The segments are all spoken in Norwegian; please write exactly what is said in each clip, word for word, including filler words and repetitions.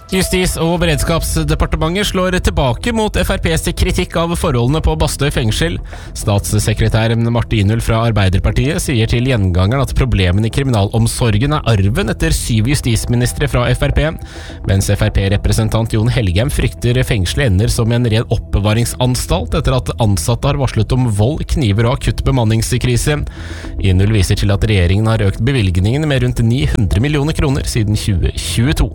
Justis- og beredskapsdepartementet slår tilbake mot F R P's kritikk av forholdene på Bastøy fengsel. Statssekretær Marte Inulf fra Arbeiderpartiet sier til Gjengangeren at problemene i kriminalomsorgen er arven etter syv justisministre fra F R P, mens F R P-representant Jon Helgheim frykter fengselet ender som en ren oppbevaringsanstalt etter at ansatte har varslet om vold, kniver og akutt bemanningskrise. Inulf viser til at regjeringen har økt bevilgningen med rundt ni hundre millioner kroner siden tjue tjueto.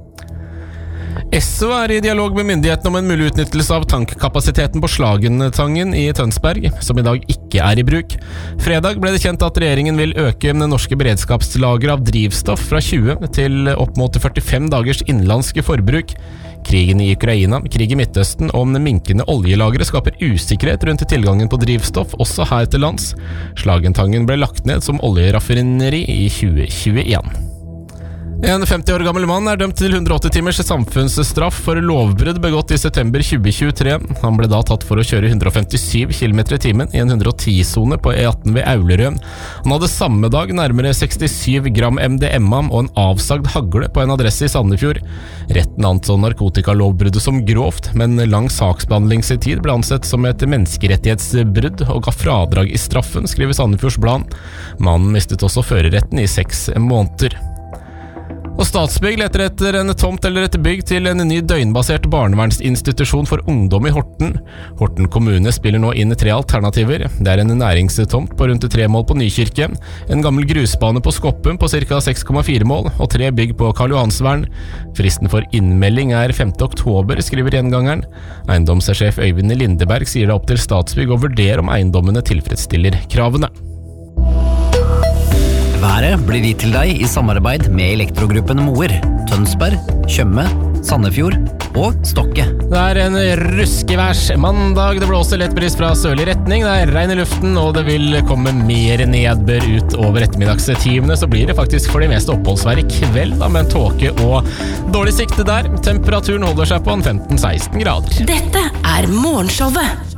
Esso er i dialog med myndighetene om en mulig utnyttelse av tankkapasiteten på Slagentangen i Tønsberg, som i dag ikke er i bruk. Fredag ble det kjent at regjeringen vil øke det norske beredskapslageret av drivstoff fra tjue til opp mot førtifem dagers innenlandske forbruk. Krigen i Ukraina, krig i Midtøsten og den minkende oljelageret skaper usikkerhet rundt tilgangen på drivstoff, også her til lands. Slagentangen ble lagt ned som oljeraffineri i tjue tjueen. En femti år gammel mann er dømt til hundre og åtti timers samfunnsstraff for lovbrudd begått i september tjue tjuetre. Han ble da tatt for å kjøre hundre og femtisyv kilometer i timen i en hundre og ti-sone på E atten ved Aulerød. Han hadde samme dag nærmere sekstisju gram M D M A og en avsagd hagle på en adresse i Sandefjord. Retten anså narkotikalovbruddet som grovt, men lang saksbehandlingstid ble ansett som et menneskerettighetsbrudd og ga fradrag i straffen, skriver Sandefjords Blad. Mannen mistet også førerretten i seks måneder. Og Statsbygg leter etter en tomt eller et bygg til en ny døgnbasert barnevernsinstitusjon for ungdom i Horten. Horten kommune spiller nå inn tre alternativer. Det er en næringstomt på rundt tre mål på Nykirke, en gammel grusbane på Skoppum på ca. seks komma fire mål, og tre bygg på Karl Johansvern. Fristen for innmelding er femte oktober, skriver Gjengangeren. Eiendomssjef Øyvind Lindeberg sier det opp til Statsbygg å vurdere om eiendommene tilfredsstiller kravene. Været blir gitt til deg i samarbeid med Elektrogruppen Moer, Tønsberg, Tjøme, Sandefjord og Stokke. Det er en ruskeværs mandag, det blåser lett bris fra sørlig retning, det er regn i luften, og det vil komme mer nedbør ut over ettermiddagstimene, så blir det faktisk for det meste oppholdsvær i kveld, da, med en tåke og dårlig sikte der. Temperaturen holder seg på en femten til seksten grader. Dette er Morgenshowet.